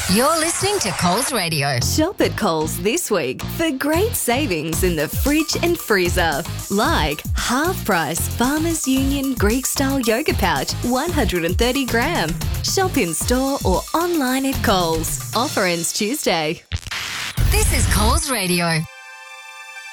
You're listening to Coles Radio. Shop at Coles this week for great savings in the fridge and freezer. Like half price Farmers Union Greek-style yogurt pouch, 130 gram. Shop in store or online at Coles. Offer ends Tuesday. This is Coles Radio.